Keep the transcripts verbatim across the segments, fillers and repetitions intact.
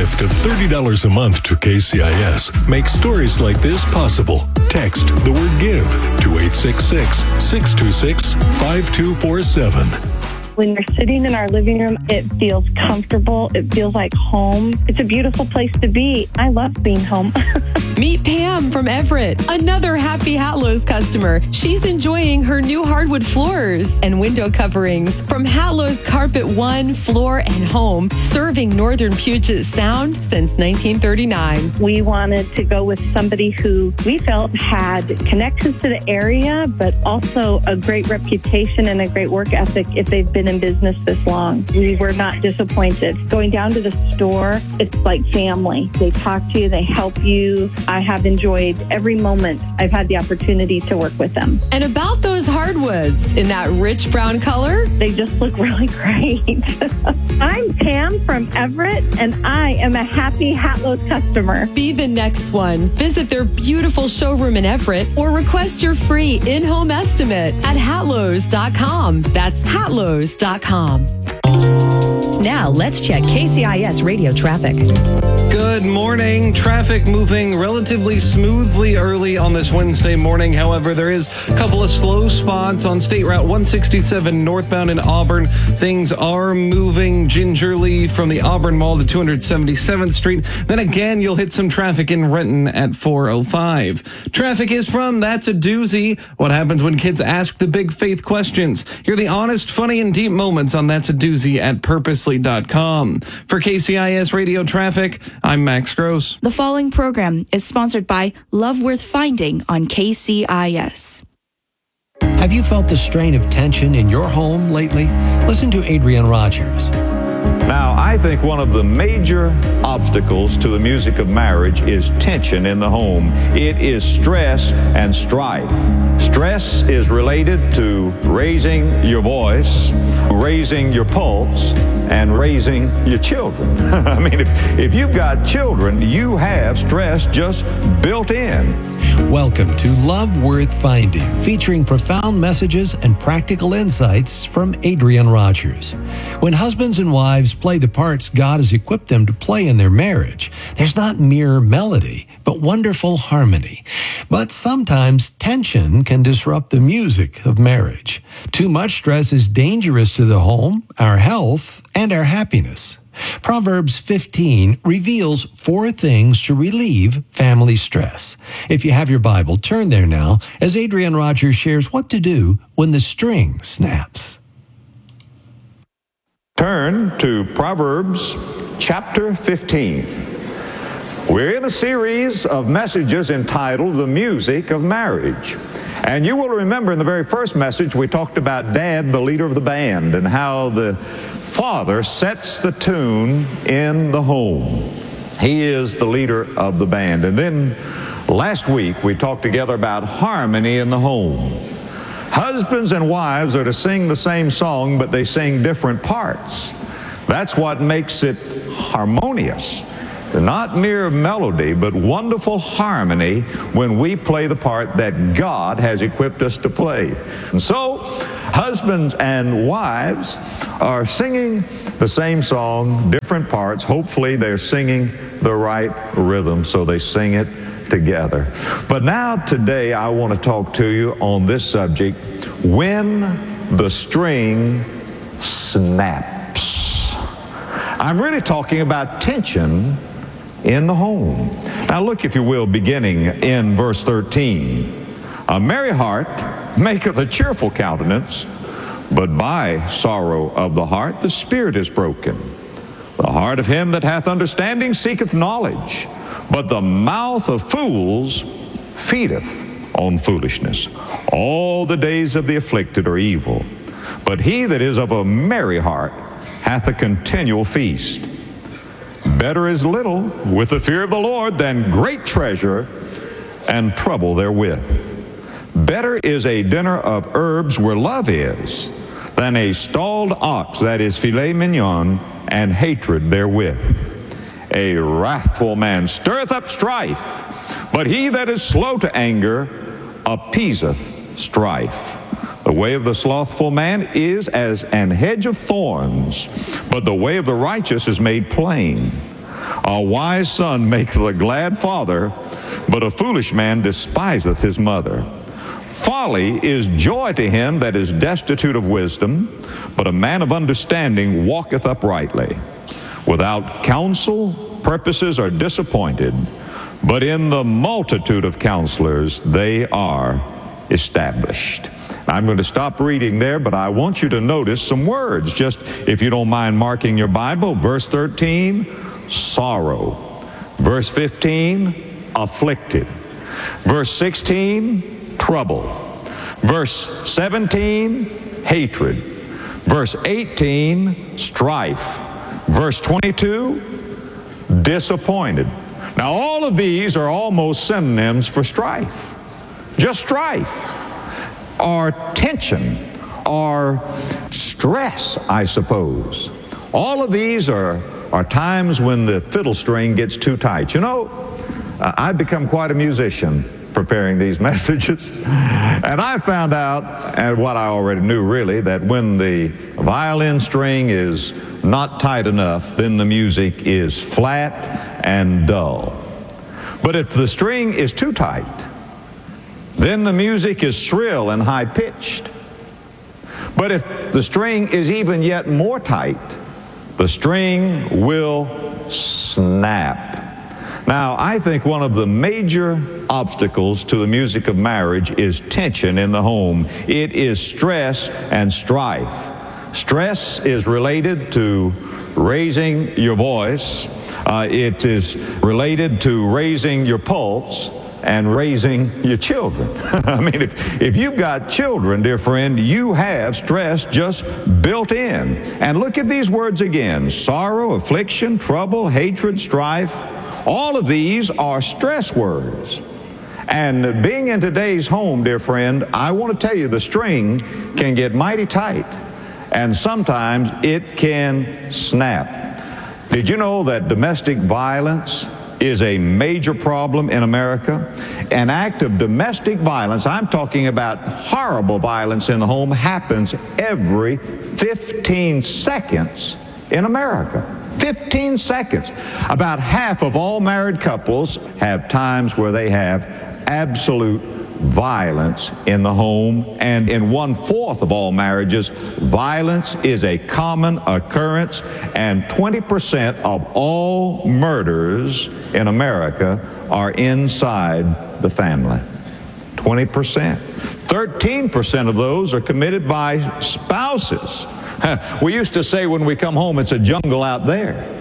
gift of thirty dollars a month to K C I S. Make stories like this possible. Text the word GIVE to eight six six, six two six, five two four seven. When you're sitting in our living room, it feels comfortable. It feels like home. It's a beautiful place to be. I love being home. Meet Pam from Everett, another happy Hatlo's customer. She's enjoying her new hardwood floors and window coverings from Hatlo's Carpet One Floor and Home, serving northern Puget Sound since nineteen thirty-nine. We wanted to go with somebody who we felt had connections to the area, but also a great reputation and a great work ethic if they've been in business this long. We were not disappointed. Going down to the store, it's like family. They talk to you, they help you. I have enjoyed every moment I've had the opportunity to work with them. And about those hardwoods in that rich brown color, they just look really great. I'm Pam from Everett, and I am a happy Hatlo's customer. Be the next one. Visit their beautiful showroom in Everett or request your free in-home estimate at hatlos dot com. That's hatlos dot com. Now, let's check K C I S radio traffic. Good morning. Traffic moving relatively smoothly early on this Wednesday morning. However, there is a couple of slow spots on State Route one sixty-seven northbound in Auburn. Things are moving gingerly from the Auburn Mall to two hundred seventy-seventh Street. Then again, you'll hit some traffic in Renton at four oh five. Traffic is from That's a Doozy. What happens when kids ask the big faith questions? Hear the honest, funny, and deep moments on That's a Doozy at purposely dot com. For K C I S Radio Traffic, I'm Max Gross. The following program is sponsored by Love Worth Finding on K C I S. Have you felt the strain of tension in your home lately? Listen to Adrian Rogers. Now, I think one of the major obstacles to the music of marriage is tension in the home. It is stress and strife. Stress is related to raising your voice, raising your pulse, and raising your children. I mean, if, if you've got children, you have stress just built in. Welcome to Love Worth Finding, featuring profound messages and practical insights from Adrian Rogers. When husbands and wives play the parts God has equipped them to play in their marriage, there's not mere melody, but wonderful harmony. But sometimes tension can disrupt the music of marriage. Too much stress is dangerous to the home, our health, and our happiness. Proverbs fifteen reveals four things to relieve family stress. If you have your Bible, turn there now as Adrian Rogers shares what to do when the string snaps. Turn to Proverbs chapter fifteen. We're in a series of messages entitled The Music of Marriage. And you will remember in the very first message we talked about Dad, the leader of the band, and how the father sets the tune in the home. He is the leader of the band. And then last week we talked together about harmony in the home. Husbands and wives are to sing the same song, but they sing different parts. That's what makes it harmonious. Not mere melody, but wonderful harmony when we play the part that God has equipped us to play. And so, husbands and wives are singing the same song, different parts. Hopefully, they're singing the right rhythm, so they sing it together. But now, today, I want to talk to you on this subject, when the string snaps. I'm really talking about tension in the home. Now look, if you will, beginning in verse thirteen. A merry heart maketh a cheerful countenance, but by sorrow of the heart the spirit is broken. The heart of him that hath understanding seeketh knowledge, but the mouth of fools feedeth on foolishness. All the days of the afflicted are evil, but he that is of a merry heart hath a continual feast. Better is little with the fear of the Lord than great treasure and trouble therewith. Better is a dinner of herbs where love is than a stalled ox, that is filet mignon, and hatred therewith. A wrathful man stirreth up strife, but he that is slow to anger appeaseth strife. The way of the slothful man is as an hedge of thorns, but the way of the righteous is made plain. A wise son maketh a glad father, but a foolish man despiseth his mother. Folly is joy to him that is destitute of wisdom, but a man of understanding walketh uprightly. Without counsel, purposes are disappointed, but in the multitude of counselors they are established. I'm going to stop reading there, but I want you to notice some words, just if you don't mind marking your Bible. Verse thirteen, sorrow. Verse fifteen, afflicted. Verse sixteen, trouble. Verse seventeen, hatred. Verse eighteen, strife. Verse twenty-two, disappointed. Now all of these are almost synonyms for strife. Just strife, or tension, or stress, I suppose. All of these are, are times when the fiddle string gets too tight. You know, uh, I've become quite a musician preparing these messages, and I found out, and what I already knew really, that when the violin string is not tight enough, then the music is flat and dull. But if the string is too tight, then the music is shrill and high-pitched. But if the string is even yet more tight, the string will snap. Now, I think one of the major obstacles to the music of marriage is tension in the home. It is stress and strife. Stress is related to raising your voice. Uh, it is related to raising your pulse and raising your children. I mean, if, if you've got children, dear friend, you have stress just built in. And look at these words again: sorrow, affliction, trouble, hatred, strife. All of these are stress words. And being in today's home, dear friend, I want to tell you the string can get mighty tight, and sometimes it can snap. Did you know that domestic violence is a major problem in America? An act of domestic violence, I'm talking about horrible violence in the home, happens every fifteen seconds in America. fifteen seconds. About half of all married couples have times where they have absolute violence in the home, and in one-fourth of all marriages, violence is a common occurrence, and twenty percent of all murders in America are inside the family. twenty percent. thirteen percent of those are committed by spouses. We used to say when we come home, it's a jungle out there.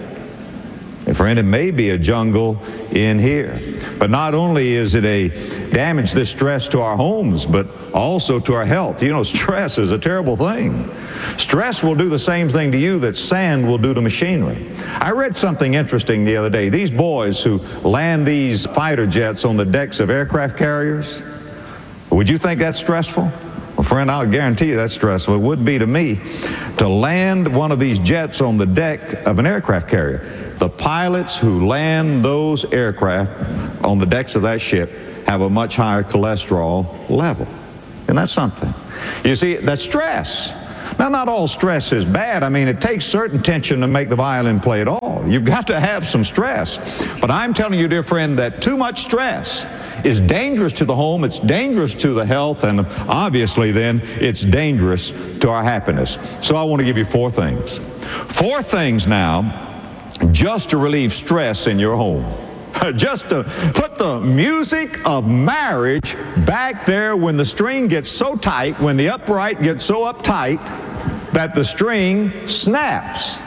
And friend, it may be a jungle in here. But not only is it a damage, this stress to our homes, but also to our health. You know, stress is a terrible thing. Stress will do the same thing to you that sand will do to machinery. I read something interesting the other day. These boys who land these fighter jets on the decks of aircraft carriers, would you think that's stressful? Well, friend, I'll guarantee you that's stressful. It would be to me to land one of these jets on the deck of an aircraft carrier. The pilots who land those aircraft on the decks of that ship have a much higher cholesterol level. Isn't that something? You see, that's stress. Now, not all stress is bad. I mean, it takes certain tension to make the violin play at all. You've got to have some stress. But I'm telling you, dear friend, that too much stress is dangerous to the home, it's dangerous to the health, and obviously then it's dangerous to our happiness. So I want to give you four things. Four things now just to relieve stress in your home. Just to put the music of marriage back there when the string gets so tight, when the upright gets so uptight that the string snaps.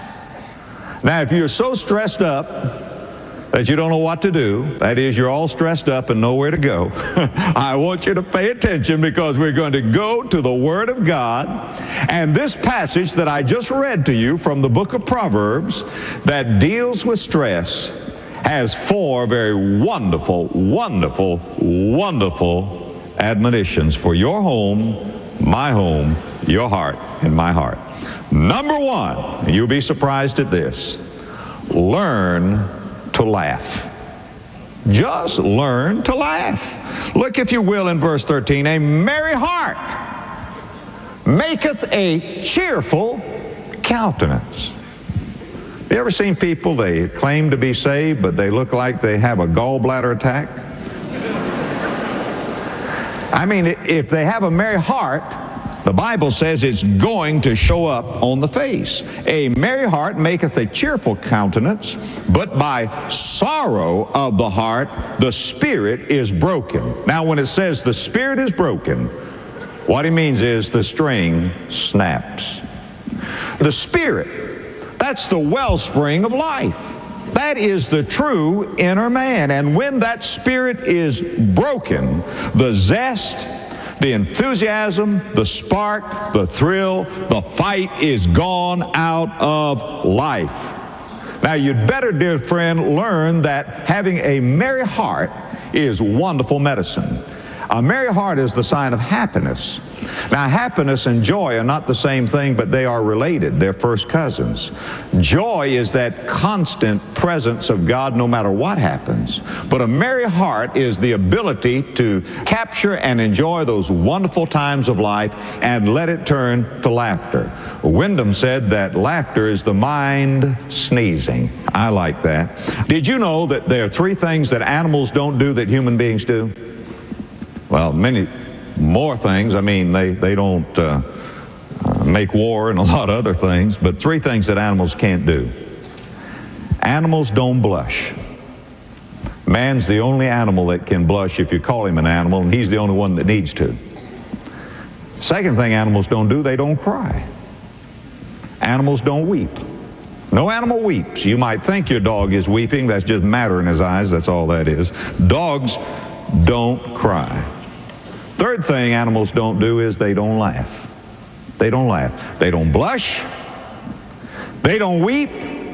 Now, if you're so stressed up that you don't know what to do, that is, you're all stressed up and nowhere to go, I want you to pay attention, because we're going to go to the Word of God. And this passage that I just read to you from the book of Proverbs that deals with stress has four very wonderful, wonderful, wonderful admonitions for your home, my home, your heart, and my heart. Number one, and you'll be surprised at this: learn to laugh. Just learn to laugh. Look, if you will, in verse thirteen. A merry heart maketh a cheerful countenance. You ever seen people, they claim to be saved, but they look like they have a gallbladder attack? I mean, if they have a merry heart, the Bible says it's going to show up on the face. A merry heart maketh a cheerful countenance, but by sorrow of the heart the spirit is broken. Now, when it says the spirit is broken, what he means is the string snaps. The spirit, that's the wellspring of life. That is the true inner man. And when that spirit is broken, the zest, the enthusiasm, the spark, the thrill, the fight is gone out of life. Now, you'd better, dear friend, learn that having a merry heart is wonderful medicine. A merry heart is the sign of happiness. Now, happiness and joy are not the same thing, but they are related. They're first cousins. Joy is that constant presence of God no matter what happens. But a merry heart is the ability to capture and enjoy those wonderful times of life and let it turn to laughter. Wyndham said that laughter is the mind sneezing. I like that. Did you know that there are three things that animals don't do that human beings do? Well, many more things. I mean, they, they don't uh, uh, make war and a lot of other things, but three things that animals can't do. Animals don't blush. Man's the only animal that can blush if you call him an animal, and he's the only one that needs to. Second thing animals don't do, they don't cry. Animals don't weep. No animal weeps. You might think your dog is weeping. That's just matter in his eyes. That's all that is. Dogs don't cry. Third thing animals don't do is they don't laugh. They don't laugh. They don't blush. They don't weep.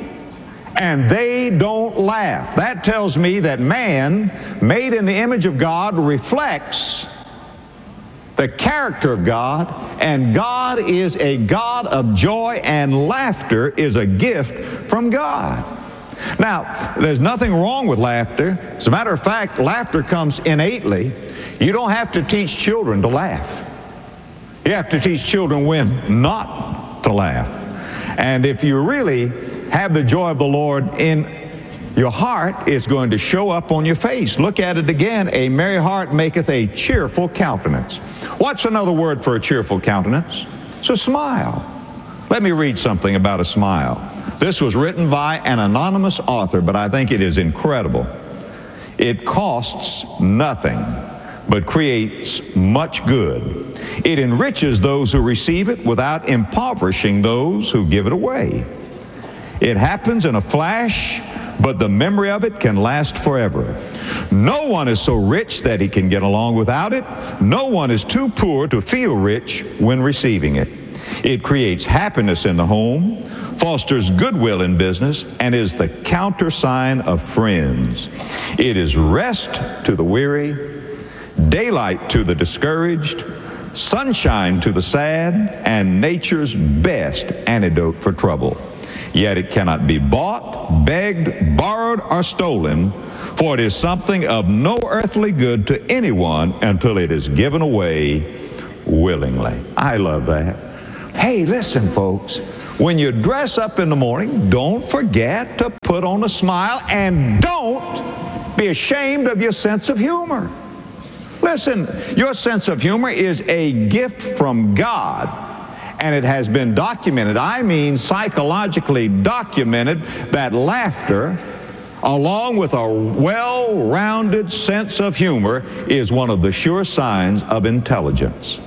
And they don't laugh. That tells me that man, made in the image of God, reflects the character of God, and God is a God of joy, and laughter is a gift from God. Now, there's nothing wrong with laughter. As a matter of fact, laughter comes innately. You don't have to teach children to laugh. You have to teach children when not to laugh. And if you really have the joy of the Lord in your heart, it's going to show up on your face. Look at it again. A merry heart maketh a cheerful countenance. What's another word for a cheerful countenance? It's a smile. Let me read something about a smile. This was written by an anonymous author, but I think it is incredible. It costs nothing, but creates much good. It enriches those who receive it without impoverishing those who give it away. It happens in a flash, but the memory of it can last forever. No one is so rich that he can get along without it. No one is too poor to feel rich when receiving it. It creates happiness in the home, fosters goodwill in business, and is the countersign of friends. It is rest to the weary, daylight to the discouraged, sunshine to the sad, and nature's best antidote for trouble. Yet it cannot be bought, begged, borrowed, or stolen, for it is something of no earthly good to anyone until it is given away willingly. I love that. Hey, listen, folks. When you dress up in the morning, don't forget to put on a smile, and don't be ashamed of your sense of humor. Listen, your sense of humor is a gift from God, and it has been documented. I mean psychologically documented that laughter, along with a well-rounded sense of humor, is one of the sure signs of intelligence.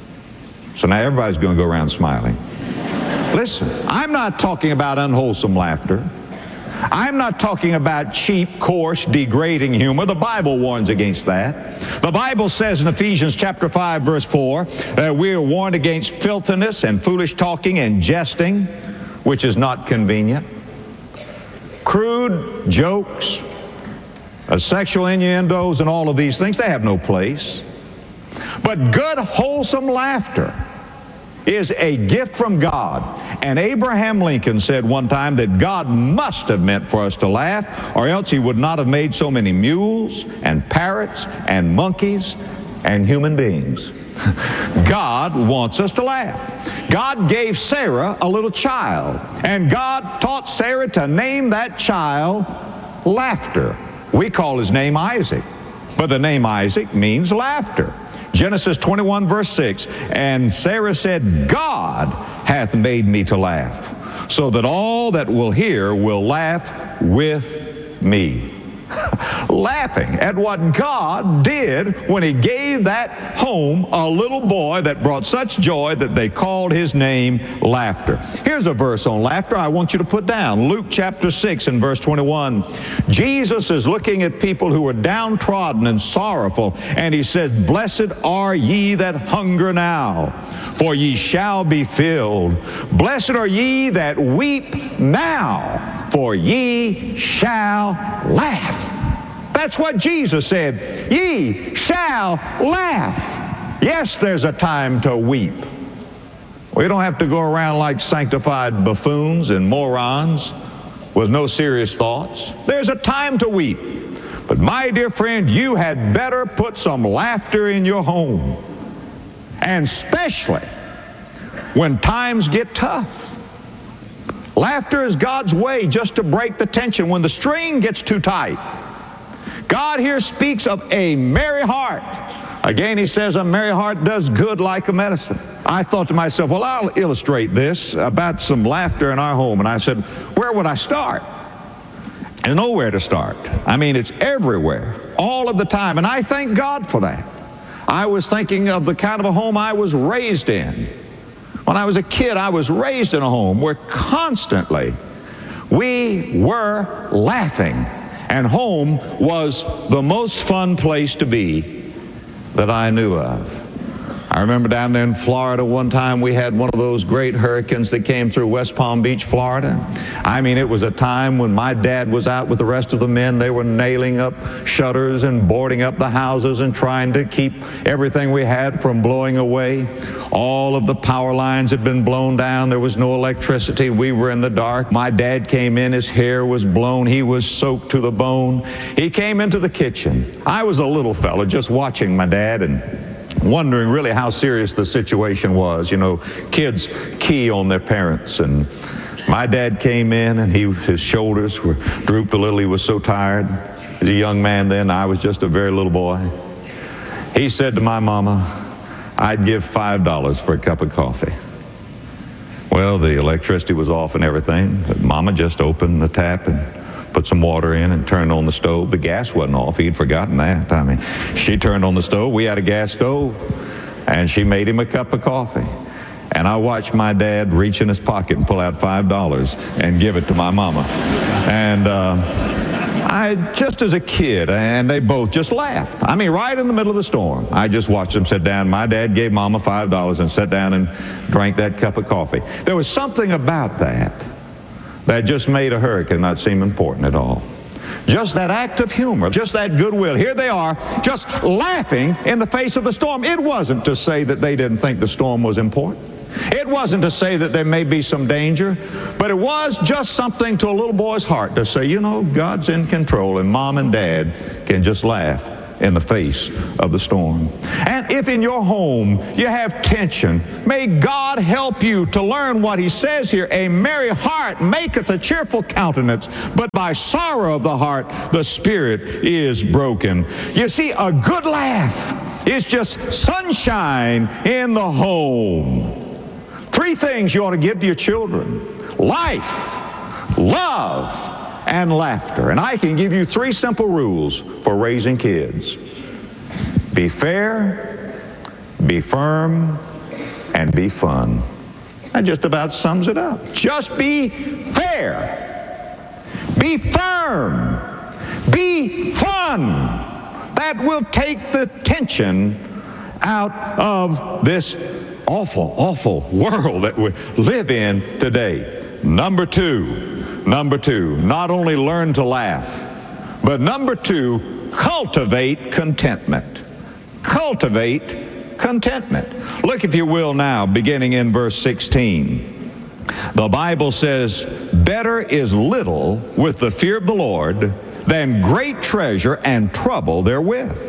So now everybody's going to go around smiling. Listen, I'm not talking about unwholesome laughter. I'm not talking about cheap, coarse, degrading humor. The Bible warns against that. The Bible says in Ephesians chapter five, verse four, that we are warned against filthiness and foolish talking and jesting, which is not convenient. Crude jokes, uh, sexual innuendos, and all of these things, they have no place. But good, wholesome laughter is a gift from God. And Abraham Lincoln said one time that God must have meant for us to laugh, or else he would not have made so many mules and parrots and monkeys and human beings. God wants us to laugh. God gave Sarah a little child, and God taught Sarah to name that child Laughter. We call his name Isaac, but the name Isaac means laughter. Genesis twenty-one, verse six, and Sarah said, God hath made me to laugh, so that all that will hear will laugh with me. Laughing at what God did when he gave that home a little boy that brought such joy that they called his name Laughter. Here's a verse on laughter I want you to put down. Luke chapter six and verse twenty-one. Jesus is looking at people who are downtrodden and sorrowful, and he says, blessed are ye that hunger now, for ye shall be filled. Blessed are ye that weep now, for ye shall laugh. That's what Jesus said. Ye shall laugh. Yes, there's a time to weep. We don't have to go around like sanctified buffoons and morons with no serious thoughts. There's a time to weep. But my dear friend, you had better put some laughter in your home. And especially when times get tough. Laughter is God's way just to break the tension when the string gets too tight. God here speaks of a merry heart. Again, he says a merry heart does good like a medicine. I thought to myself, well, I'll illustrate this about some laughter in our home. And I said, where would I start? There's nowhere to start. I mean, it's everywhere, all of the time. And I thank God for that. I was thinking of the kind of a home I was raised in. When I was a kid, I was raised in a home where constantly we were laughing. And home was the most fun place to be that I knew of. I remember down there in Florida one time we had one of those great hurricanes that came through West Palm Beach, Florida. I mean, it was a time when my dad was out with the rest of the men. They were nailing up shutters and boarding up the houses and trying to keep everything we had from blowing away. All of the power lines had been blown down. There was no electricity. We were in the dark. My dad came in. His hair was blown. He was soaked to the bone. He came into the kitchen. I was a little fella just watching my dad and wondering really how serious the situation was. You know, kids key on their parents. And my dad came in and he, his shoulders were drooped a little. He was so tired. He was a young man then. I was just a very little boy. He said to my mama, I'd give five dollars for a cup of coffee. Well, the electricity was off and everything, but Mama just opened the tap and put some water in and turned on the stove. The gas wasn't off. He'd forgotten that. I mean, she turned on the stove. We had a gas stove, and she made him a cup of coffee. And I watched my dad reach in his pocket and pull out five dollars and give it to my mama. And uh, I, just as a kid, and they both just laughed. I mean, right in the middle of the storm. I just watched them sit down. My dad gave Mama five dollars and sat down and drank that cup of coffee. There was something about that that just made a hurricane not seem important at all. Just that act of humor, just that goodwill. Here they are, just laughing in the face of the storm. It wasn't to say that they didn't think the storm was important. It wasn't to say that there may be some danger, but it was just something to a little boy's heart to say, you know, God's in control, and Mom and Dad can just laugh in the face of the storm. And if in your home you have tension, may God help you to learn what he says here. A merry heart maketh a cheerful countenance, but by sorrow of the heart the spirit is broken. You see, a good laugh is just sunshine in the home. Three things you ought to give to your children: life, love, and laughter. And I can give you three simple rules for raising kids. Be fair, be firm, and be fun. That just about sums it up. Just be fair, be firm, be fun. That will take the tension out of this awful, awful world that we live in today. Number two, number two, not only learn to laugh, but number two, cultivate contentment. Cultivate contentment. Look, if you will, now, beginning in verse sixteen. The Bible says, better is little with the fear of the Lord than great treasure and trouble therewith.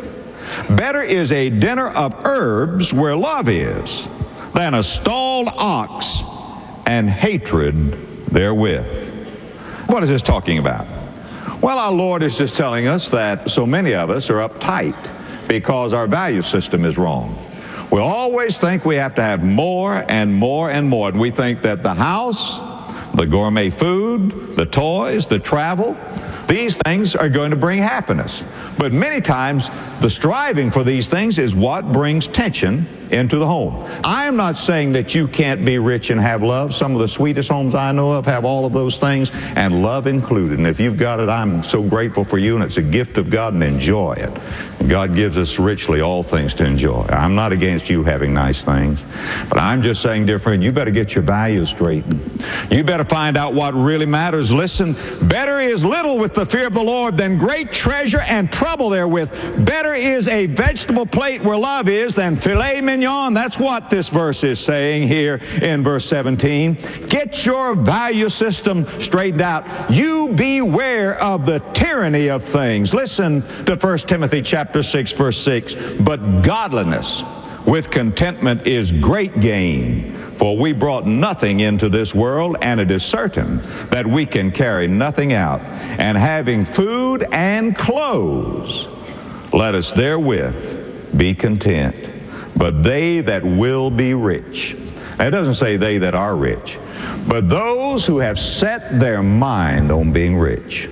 Better is a dinner of herbs where love is than a stalled ox and hatred therewith. What is this talking about? Well, our Lord is just telling us that so many of us are uptight because our value system is wrong. We always think we have to have more and more and more. And we think that the house, the gourmet food, the toys, the travel, these things are going to bring happiness. But many times, the striving for these things is what brings tension into the home. I am not saying that you can't be rich and have love. Some of the sweetest homes I know of have all of those things, and love included. And if you've got it, I'm so grateful for you, and it's a gift of God, and enjoy it. God gives us richly all things to enjoy. I'm not against you having nice things, but I'm just saying, dear friend, you better get your values straightened. You better find out what really matters. Listen, better is little with the fear of the Lord than great treasure and trouble therewith. Better is a vegetable plate where love is than filet mignon. That's what this verse is saying here in verse seventeen. Get your value system straightened out. You beware of the tyranny of things. Listen to First Timothy chapter six, verse six. But godliness with contentment is great gain. For we brought nothing into this world, and it is certain that we can carry nothing out. And having food and clothes, let us therewith be content. But they that will be rich. Now, it doesn't say they that are rich, but those who have set their mind on being rich.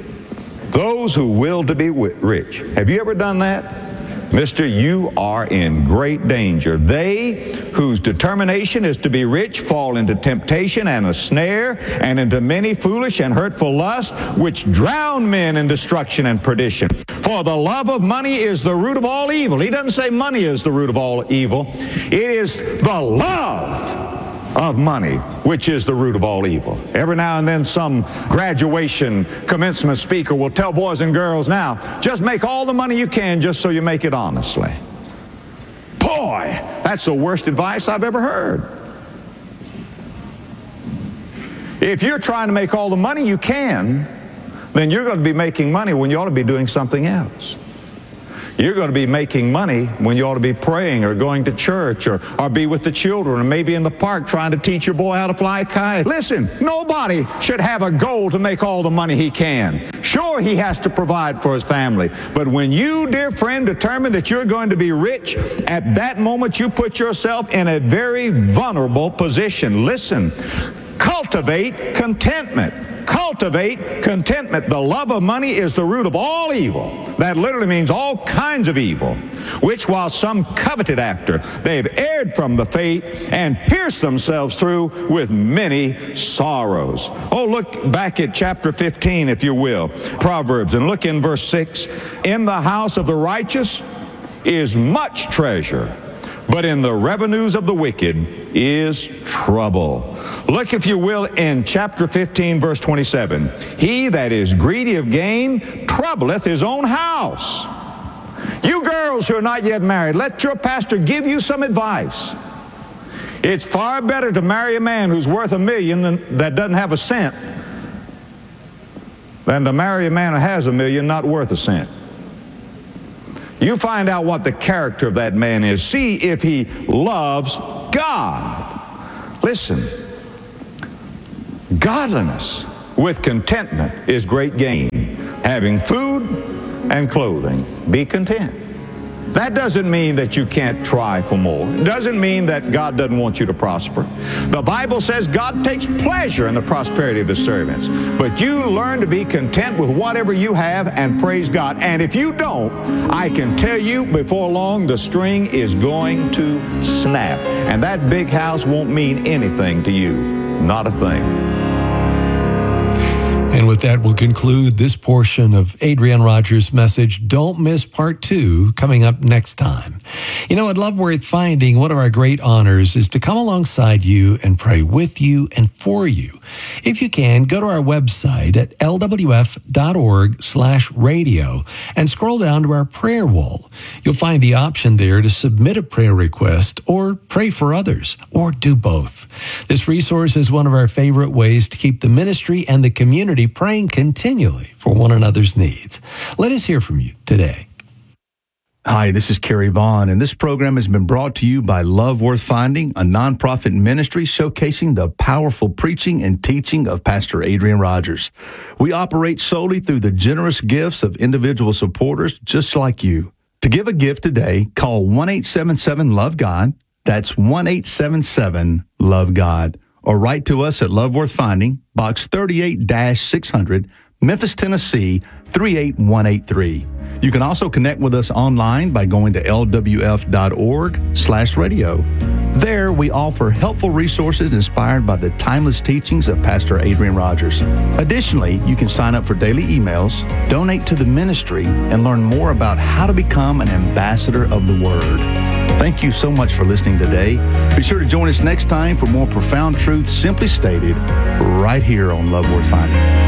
Those who will to be rich. Have you ever done that? Mister, you are in great danger. They whose determination is to be rich fall into temptation and a snare, and into many foolish and hurtful lusts, which drown men in destruction and perdition. For the love of money is the root of all evil. He doesn't say money is the root of all evil. It is the love of money, which is the root of all evil. Every now and then some graduation commencement speaker will tell boys and girls, now, just make all the money you can just so you make it honestly. Boy, that's the worst advice I've ever heard. If you're trying to make all the money you can, then you're going to be making money when you ought to be doing something else. You're going to be making money when you ought to be praying or going to church or, or be with the children or maybe in the park trying to teach your boy how to fly a kite. Listen, nobody should have a goal to make all the money he can. Sure, he has to provide for his family. But when you, dear friend, determine that you're going to be rich, at that moment you put yourself in a very vulnerable position. Listen, cultivate contentment. Cultivate contentment. The love of money is the root of all evil. That literally means all kinds of evil, which while some coveted after, they've erred from the faith and pierced themselves through with many sorrows. Oh, look back at chapter fifteen, if you will, Proverbs, and look in verse six. In the house of the righteous is much treasure, but in the revenues of the wicked is trouble. Look, if you will, in chapter fifteen, verse twenty-seven. He that is greedy of gain troubleth his own house. You girls who are not yet married, let your pastor give you some advice. It's far better to marry a man who's worth a million than, that doesn't have a cent, than to marry a man who has a million not worth a cent. You find out what the character of that man is. See if he loves God. Listen, godliness with contentment is great gain. Having food and clothing, be content. That doesn't mean that you can't try for more. It doesn't mean that God doesn't want you to prosper. The Bible says God takes pleasure in the prosperity of His servants. But you learn to be content with whatever you have and praise God. And if you don't, I can tell you before long the string is going to snap. And that big house won't mean anything to you. Not a thing. And with that, we'll conclude this portion of Adrian Rogers' message. Don't miss part two coming up next time. You know, at Love Worth Finding, one of our great honors is to come alongside you and pray with you and for you. If you can, go to our website at L W F dot org slash radio and scroll down to our prayer wall. You'll find the option there to submit a prayer request or pray for others, or do both. This resource is one of our favorite ways to keep the ministry and the community praying continually for one another's needs. Let us hear from you today. Hi, this is Kerry Vaughn, and this program has been brought to you by Love Worth Finding, a nonprofit ministry showcasing the powerful preaching and teaching of Pastor Adrian Rogers. We operate solely through the generous gifts of individual supporters just like you. To give a gift today, call one eight seven seven love God. That's one eight seven seven love God. Or write to us at Love Worth Finding, Box thirty-eight six hundred, Memphis, Tennessee, three eight one eight three. You can also connect with us online by going to L W F dot org slash radio. There, we offer helpful resources inspired by the timeless teachings of Pastor Adrian Rogers. Additionally, you can sign up for daily emails, donate to the ministry, and learn more about how to become an ambassador of the Word. Thank you so much for listening today. Be sure to join us next time for more profound truth simply stated right here on Love Worth Finding.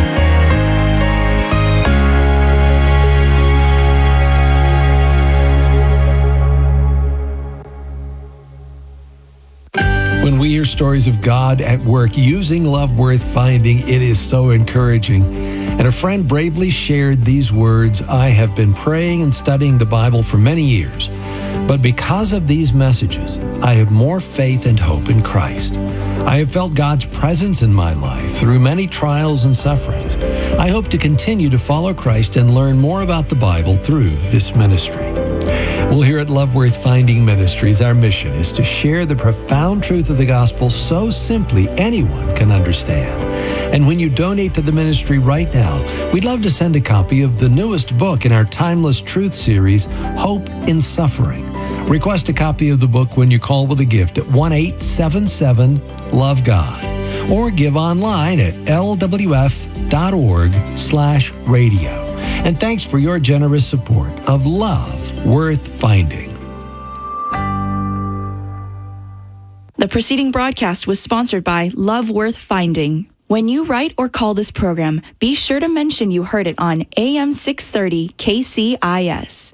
When we hear stories of God at work using Love Worth Finding, it is so encouraging. And a friend bravely shared these words, "I have been praying and studying the Bible for many years, but because of these messages, I have more faith and hope in Christ. I have felt God's presence in my life through many trials and sufferings. I hope to continue to follow Christ and learn more about the Bible through this ministry." Well, here at Love Worth Finding Ministries, our mission is to share the profound truth of the gospel so simply anyone can understand. And when you donate to the ministry right now, we'd love to send a copy of the newest book in our Timeless Truth series, Hope in Suffering. Request a copy of the book when you call with a gift at one eight seven seven love God or give online at L W F dot org slash radio. And thanks for your generous support of Love Worth Finding. The preceding broadcast was sponsored by Love Worth Finding. When you write or call this program, be sure to mention you heard it on A M six thirty K C I S.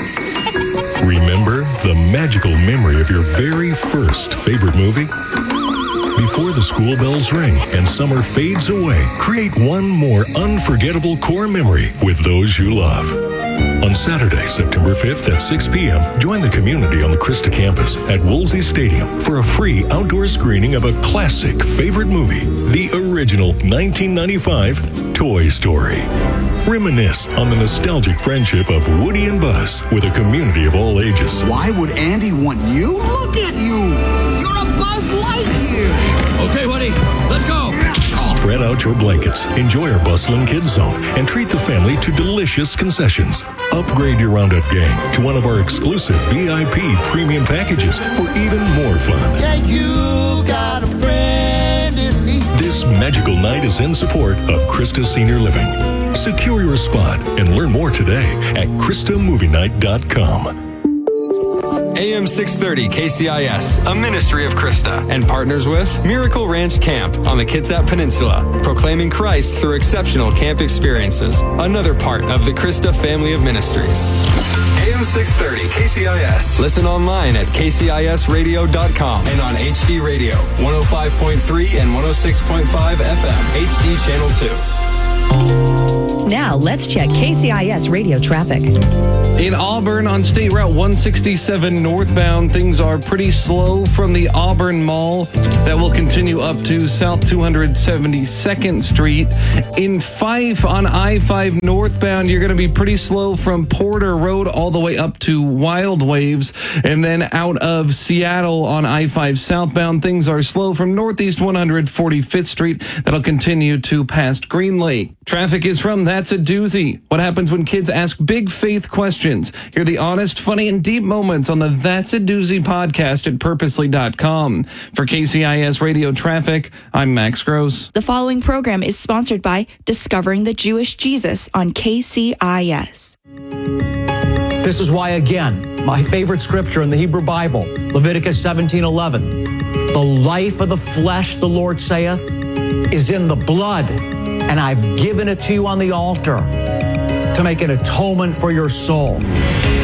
Remember the magical memory of your very first favorite movie? Before the school bells ring and summer fades away, create one more unforgettable core memory with those you love. On Saturday, September fifth at six p.m., join the community on the Christa campus at Woolsey Stadium for a free outdoor screening of a classic favorite movie, the original nineteen ninety-five Toy Story. Reminisce on the nostalgic friendship of Woody and Buzz with a community of all ages. Why would Andy want you? Look at you! You're a Buzz Lightyear! Okay, Woody, let's go! Spread out your blankets, enjoy our bustling kids zone, and treat the family to delicious concessions. Upgrade your Roundup gang to one of our exclusive V I P premium packages for even more fun. Yeah, you got a friend in me. This magical night is in support of Christa Senior Living. Secure your spot and learn more today at Christa Movie Night dot com. A M six thirty K C I S, a ministry of Christa, and partners with Miracle Ranch Camp on the Kitsap Peninsula, proclaiming Christ through exceptional camp experiences, another part of the Christa family of ministries. A M six thirty K C I S. Listen online at K C I S radio dot com and on H D Radio, one oh five point three and one oh six point five F M, H D Channel two. Now let's check K C I S radio traffic. In Auburn on State Route one sixty-seven northbound, things are pretty slow from the Auburn Mall. That will continue up to South two hundred seventy-second Street. In Fife on I five northbound, you're going to be pretty slow from Porter Road all the way up to Wild Waves. And then out of Seattle on I five southbound, things are slow from Northeast one hundred forty-fifth Street. That'll continue to past Green Lake. Traffic is from That's a Doozy. What happens when kids ask big faith questions? Hear the honest, funny, and deep moments on the That's a Doozy podcast at purposely dot com. For K C I S Radio Traffic, I'm Max Gross. The following program is sponsored by Discovering the Jewish Jesus on K C I S. This is why, again, my favorite scripture in the Hebrew Bible, Leviticus seventeen eleven. The life of the flesh, the Lord saith, is in the blood, and I've given it to you on the altar to make an atonement for your soul.